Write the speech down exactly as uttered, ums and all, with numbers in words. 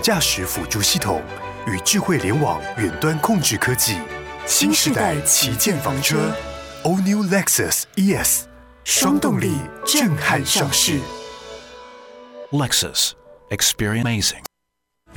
驾驶辅助系统与智慧联网远端控制科技，新时代旗舰房车 All New Lexus E S 双动力震撼上市。 Lexus, experience amazing.